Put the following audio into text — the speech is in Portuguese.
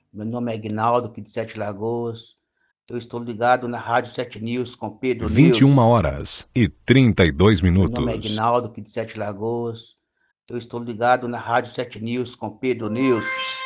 Meu nome é Aguinaldo, aqui de Sete Lagoas. Eu estou ligado na Rádio 7 News com Pedro 21 News. horas e 32 Meu nome é minutos. Aguinaldo, aqui de Sete Lagoas. Eu estou ligado na Rádio 7 News com Pedro News.